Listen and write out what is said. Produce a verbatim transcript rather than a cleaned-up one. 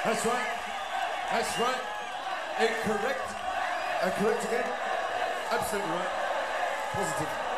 That's right. That's right. Incorrect. Uh, correct again. Absolutely right. Positive.